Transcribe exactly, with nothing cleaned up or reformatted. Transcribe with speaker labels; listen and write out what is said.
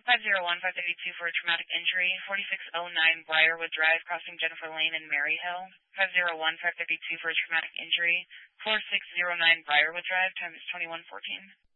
Speaker 1: five zero one, five thirty-two for a traumatic injury, forty-six oh nine Briarwood Drive, crossing Jennifer Lane and Maryhill. five zero one, five thirty-two for a traumatic injury, four six zero nine Briarwood Drive, time is twenty-one fourteen.